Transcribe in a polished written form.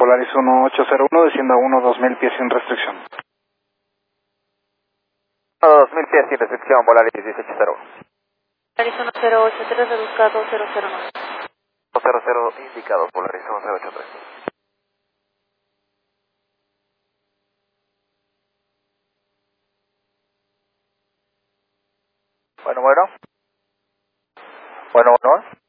Polaris 1801, descienda a 2000 pies sin restricción. 2000 pies sin restricción, Polaris 1801. Polaris 1083, reduzca 2009. 200 indicado, Polaris 1083. Bueno.